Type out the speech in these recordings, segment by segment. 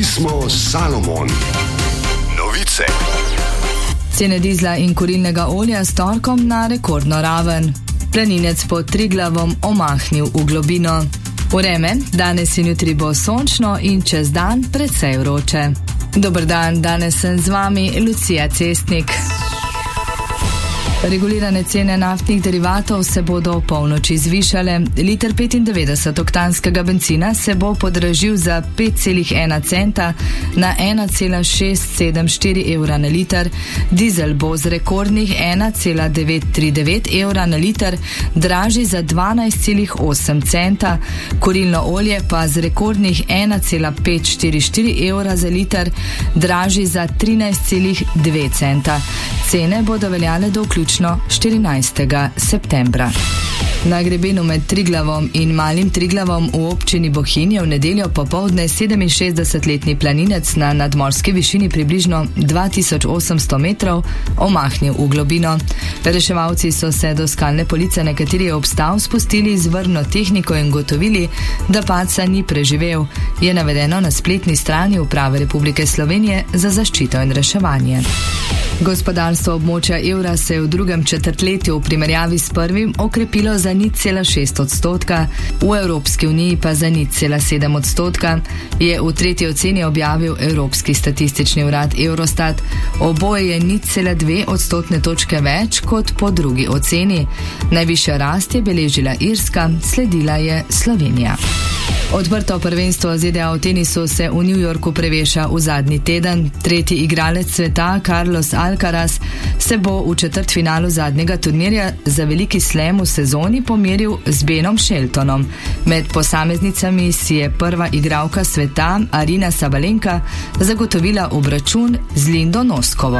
Mi smo Salomon. Novice. Cene dizla in kurilnega olja s torkom na rekordno raven. Planinec pod Triglavom omahnil v globino. Vreme, danes in jutri bo sončno in čez dan precej vroče. Dober dan, danes sem z vami Lucija Cestnik. Regulirane cene naftnih derivatov se bodo v polnoči zvišale. Liter 95-oktanskega bencina se bo podražil za 5,1 centa na 1,674 evra na liter. Dizel bo z rekordnih 1,939 evra na liter dražji za 12,8 centa. Kurilno olje pa z rekordnih 1,544 evra za liter dražji za 13,2 centa. Cene bodo veljale do vključno 14. septembra. Na grebenu med Triglavom in Malim Triglavom v občini Bohinj je v nedeljo popoldne 67-letni planinec na nadmorski višini približno 2800 metrov omahnil v globino. Reševalci so se do skalne police, na kateri je obstal, spustili z vrvno tehniko in gotovili, da padca ni preživel, je navedeno na spletni strani Uprave Republike Slovenije za zaščito in reševanje. Gospodarstvo območja evra se je v drugem četrtletju v primerjavi s prvim okrepilo za 0,6 odstotka, v Evropski uniji pa za 0,7 odstotka, je v tretji oceni objavil Evropski statistični urad Eurostat. Oboje je 0,2 odstotne točke več kot po drugi oceni. Najvišja rast je beležila Irska, sledila je Slovenija. Odprto prvenstvo ZDA v tenisu se v New Yorku preveša v zadnji teden. Tretji igralec sveta, Carlos Alcaraz, se bo v četrtfinalu zadnjega turnirja za veliki slam v sezoni pomeril z Benom Sheltonom. Med posameznicami si je prva igralka sveta, Arina Sabalenka, zagotovila obračun z Lindo Noskovo.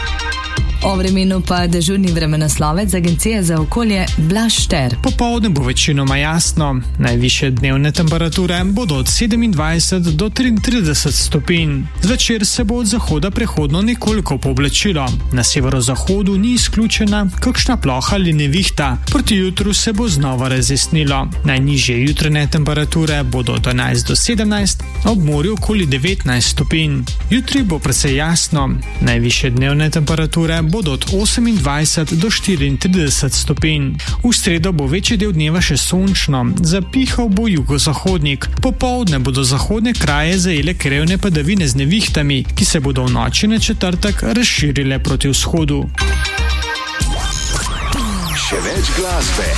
O vremenu pa dežurni vremenoslovec Agencije za okolje Blaž Šter. Popoldne bo večinoma jasno. Najvišje dnevne temperature bodo od 27 do 33 stopinj. Zvečer se bo od zahoda prehodno nekoliko pooblačilo. Na severozahodu ni izključena kakšna ploha ali nevihta. Proti jutru se bo znova razjasnilo. Najnižje jutranje temperature bodo od 11 do 17, ob morju okoli 19 stopinj. Jutri bo precej jasno. Najvišje dnevne temperature bodo od 28 do 34 stopinj. V sredo bo večji del dneva še sončno, zapihal bo jugozahodnik. Popoldne bodo zahodne kraje zajele krevne padavine z nevihtami, ki se bodo v noči na četrtek razširile proti vzhodu. Še več glasbe.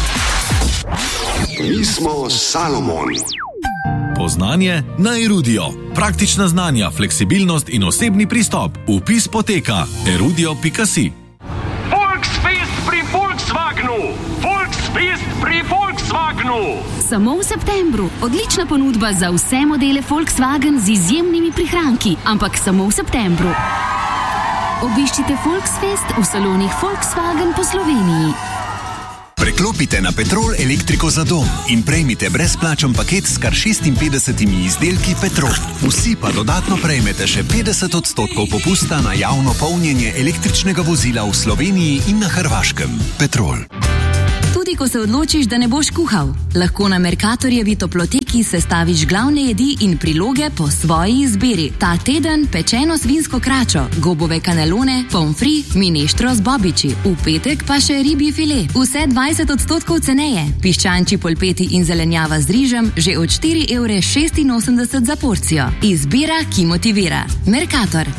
Mi smo Salomon. Poznanje na Erudio. Praktična znanja, fleksibilnost in osebni pristop. Vpis poteka erudio.si. Volksfest pri Volkswagenu! Volksfest pri Volkswagenu! Samo v septembru. Odlična ponudba za vse modele Volkswagen z izjemnimi prihranki, ampak samo v septembru. Obiščite Volksfest v salonih Volkswagen po Sloveniji. Preklopite na Petrol elektriko za dom in prejmite brezplačen paket s kar 56 izdelki Petrol. Vsi pa dodatno prejmete še 50% popusta na javno polnjenje električnega vozila v Sloveniji in na Hrvaškem. Petrol. Tudi ko se odločiš, da ne boš kuhal, lahko na Mercatorjevi toploteki sestaviš glavne jedi in priloge po svoji izbiri. Ta teden pečeno svinsko kračo, gobove kanelone, pomfri, mineštro z bobiči. V petek pa še ribji file. Vse 20% ceneje. Piščančji polpeti in zelenjava z rižem že od 4,86 € za porcijo. Izbira, ki motivira. Mercator.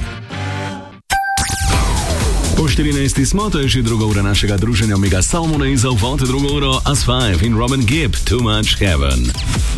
Po 14. smo, to je že druga ura našega druženja Mega Salmona in za uvod drugo uro As5 in Robin Gibb, Too Much Heaven.